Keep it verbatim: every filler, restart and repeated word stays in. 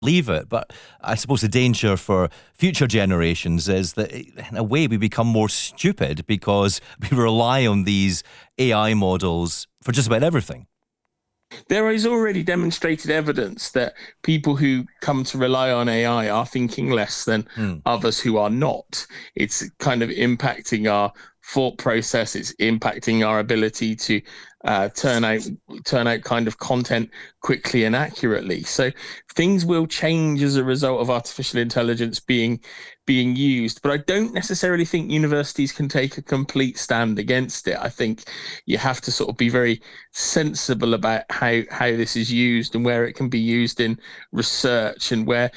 leave it. But I suppose the danger for future generations is that, in a way, we become more stupid because we rely on these A I models for just about everything. There is already demonstrated evidence that people who come to rely on A I are thinking less than mm. others who are not. It's kind of impacting our thought process. It's impacting our ability to uh, turn out turn out kind of content quickly and accurately. So things will change as a result of artificial intelligence being being used. But I don't necessarily think universities can take a complete stand against it. I think you have to sort of be very sensible about how, how this is used and where it can be used in research, and where